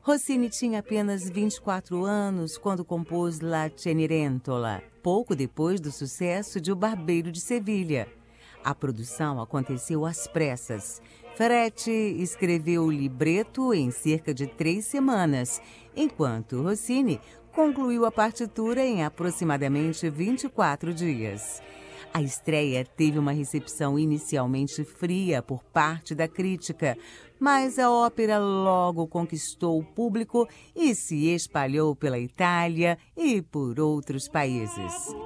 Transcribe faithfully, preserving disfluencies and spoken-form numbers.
Rossini tinha apenas vinte e quatro anos quando compôs La Cenerentola, pouco depois do sucesso de O Barbeiro de Sevilha. A produção aconteceu às pressas. Ferretti escreveu o libreto em cerca de três semanas, enquanto Rossini concluiu a partitura em aproximadamente vinte e quatro dias. A estreia teve uma recepção inicialmente fria por parte da crítica, mas a ópera logo conquistou o público e se espalhou pela Itália e por outros países.